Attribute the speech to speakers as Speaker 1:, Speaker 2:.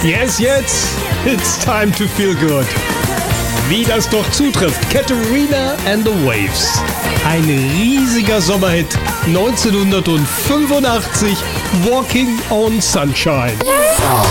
Speaker 1: Yes, it's time to feel good. Wie das doch zutrifft, Katerina and the Waves. Ein riesiger Sommerhit 1985, Walking on Sunshine.